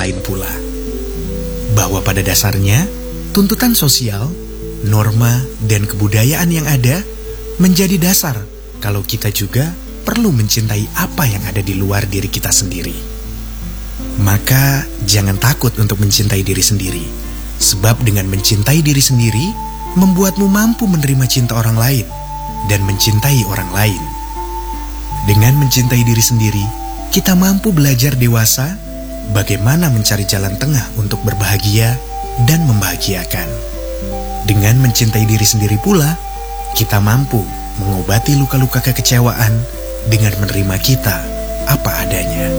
lain pula. Bahwa pada dasarnya, tuntutan sosial, norma, dan kebudayaan yang ada menjadi dasar kalau kita juga perlu mencintai apa yang ada di luar diri kita sendiri. Maka jangan takut untuk mencintai diri sendiri, sebab dengan mencintai diri sendiri membuatmu mampu menerima cinta orang lain dan mencintai orang lain. Dengan mencintai diri sendiri, kita mampu belajar dewasa bagaimana mencari jalan tengah untuk berbahagia dan membahagiakan. Dengan mencintai diri sendiri pula, kita mampu mengobati luka-luka kekecewaan dengan menerima kita apa adanya.